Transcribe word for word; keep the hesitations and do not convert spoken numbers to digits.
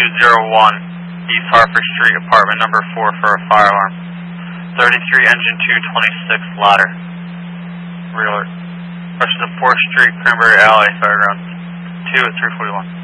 zero one, East Hartford Street, apartment number four for a fire alarm. thirty-three engine two twenty-six ladder. Real. Question to fourth Street, Cranberry Alley, Fairgrounds. two at three forty-one.